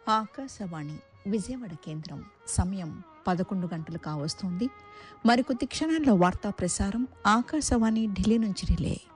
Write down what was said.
ఆకాశవాణి విజయవాడ కేంద్రం. సమయం 11 గంటలు కావస్తోంది. మరికొద్ది క్షణాల్లో వార్తా ప్రసారం ఆకాశవాణి ఢిల్లీ నుంచి రిలే.